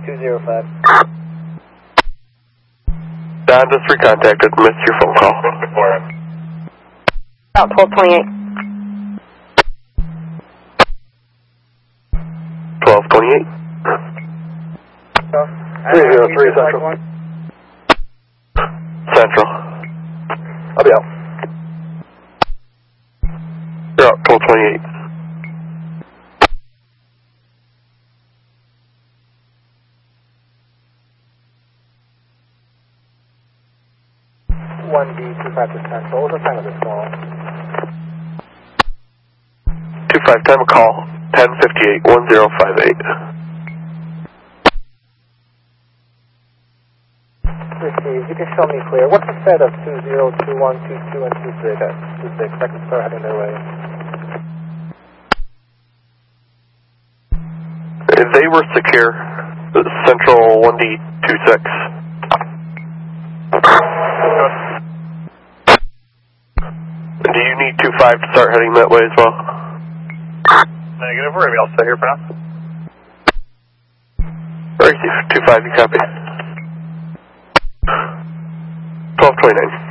205. Don just recontacted, missed your phone call. About 1228. 1228. 303 Central. Central. I'll be out. You're out, 1228. One D 25 to Central. What's the time of this call? 25, time of call, 1058, 1058. Received. You can show me clear. What's the set of 20, 21, 22, and 26? 26. I can start heading their way. They were secure. Central 1D26. Do you need 25 to start heading that way as well? Negative, we're going to be all set here for now. Receive, 25, you copy. 1229.